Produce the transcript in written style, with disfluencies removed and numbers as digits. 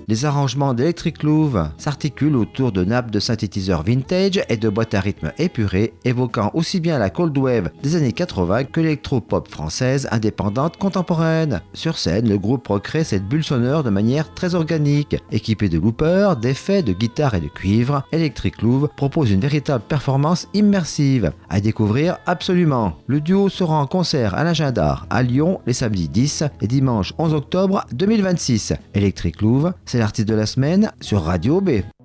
Les arrangements d'Electric Louvre s'articulent autour de nappes de synthétiseurs vintage et de boîtes à rythme épurées, évoquant aussi bien la cold wave des années 80 que l'électro-pop française indépendante contemporaine. Sur scène, le groupe recrée cette bulle sonore de manière très organique. Équipé de loopers, d'effets, de guitare et de cuivre, Electric Louvre propose une véritable performance immersive. À découvrir absolument. Le duo sera en concert à l'Agenda à Lyon les samedis 10 et dimanche 11 octobre 2026. Electric Louvre, c'est l'artiste de la semaine sur Radio B.